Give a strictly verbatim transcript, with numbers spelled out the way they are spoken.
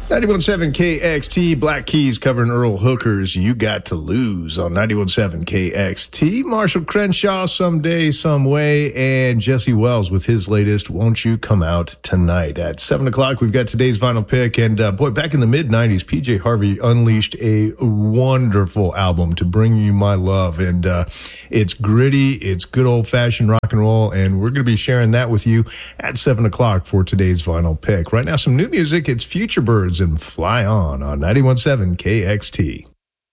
ninety-one point seven K X T, Black Keys covering Earl Hooker's You Got to Lose on ninety-one point seven K X T. Marshall Crenshaw, Someday, Some Way, and Jesse Wells with his latest, Won't You Come Out Tonight. At seven o'clock, we've got today's vinyl pick. And uh, boy, back in the mid nineties, P J Harvey unleashed a wonderful album to bring you my love. And uh, it's gritty, it's good old-fashioned rock and roll, and we're going to be sharing that with you at seven o'clock for today's vinyl pick. Right now, some new music. It's Future Birds and Fly On on ninety-one point seven K X T.